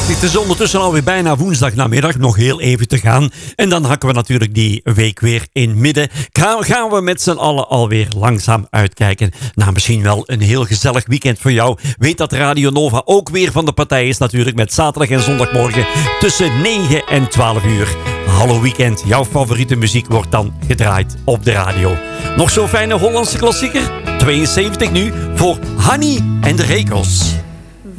Het is ondertussen alweer bijna woensdagnamiddag, nog heel even te gaan. En dan hakken we natuurlijk die week weer in midden. Gaan we met z'n allen alweer langzaam uitkijken naar misschien wel een heel gezellig weekend voor jou. Weet dat Radio Nova ook weer van de partij is natuurlijk met zaterdag en zondagmorgen tussen 9 en 12 uur. Hallo weekend, jouw favoriete muziek wordt dan gedraaid op de radio. Nog zo'n fijne Hollandse klassieker, 72 nu, voor Hanny en de Rekels.